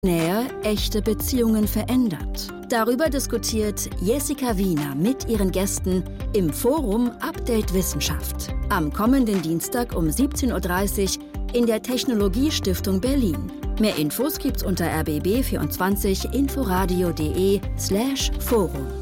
Nähe echte Beziehungen verändert. Darüber diskutiert Jessica Wiener mit ihren Gästen im Forum Update Wissenschaft. Am kommenden Dienstag um 17:30 Uhr in der Technologiestiftung Berlin. Mehr Infos gibt's unter rbb24inforadio.de/Forum.